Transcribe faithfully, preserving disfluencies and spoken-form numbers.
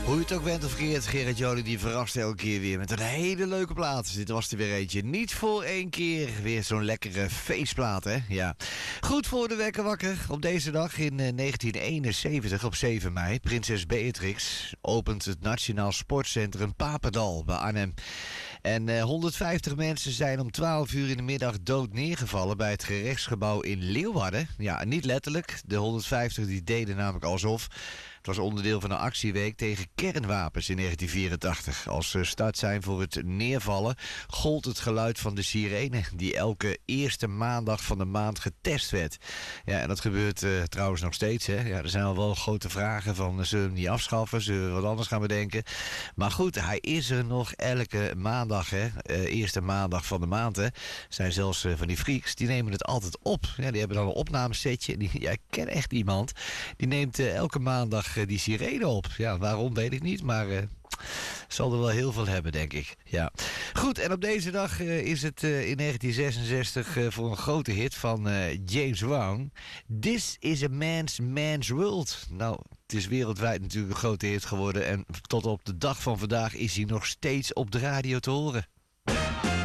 Hoe je het ook bent of verkeerd, Gerard Joling die verrast elke keer weer met een hele leuke plaat. Dus dit was er weer eentje. Niet voor één keer. Weer zo'n lekkere feestplaat, hè? Ja. Goed voor de wekker wakker. Op deze dag in uh, negentien eenenzeventig, op zeven mei, prinses Beatrix opent het Nationaal Sportcentrum Papendal bij Arnhem. En uh, honderdvijftig mensen zijn om twaalf uur in de middag dood neergevallen bij het gerechtsgebouw in Leeuwarden. Ja, niet letterlijk. De honderdvijftig die deden namelijk alsof. Het was onderdeel van een actieweek tegen kernwapens in negentien vierentachtig. Als start zijn voor het neervallen gold het geluid van de sirene die elke eerste maandag van de maand getest werd. Ja, en dat gebeurt uh, trouwens nog steeds. Hè? Ja, er zijn al wel grote vragen van, uh, zullen we hem niet afschaffen? Zullen we wat anders gaan bedenken? Maar goed, hij is er nog elke maandag. Hè? Uh, eerste maandag van de maand. Hè? Er zijn zelfs uh, van die freaks, die nemen het altijd op. Ja, die hebben dan een opnamesetje. Die, ja, ik ken echt iemand. Die neemt uh, elke maandag die sirene op. Ja, waarom weet ik niet, maar uh, zal er wel heel veel hebben, denk ik. Ja. Goed, en op deze dag uh, is het uh, in negentien zesenzestig uh, voor een grote hit van uh, James Brown. This is a man's man's world. Nou, het is wereldwijd natuurlijk een grote hit geworden en tot op de dag van vandaag is hij nog steeds op de radio te horen.